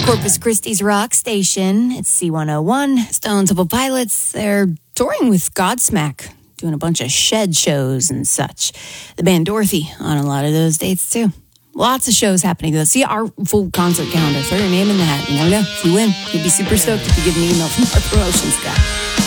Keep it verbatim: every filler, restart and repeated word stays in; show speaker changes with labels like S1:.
S1: Corpus Christi's rock station. It's C one oh one. Stone Temple Pilots, they're touring with Godsmack, doing a bunch of shed shows and such. The band Dorothy on a lot of those dates, too. Lots of shows happening. See our full concert calendar. Throw your name in the hat. You never know. If you win, you'll be super stoked if you get an email from our promotions guy.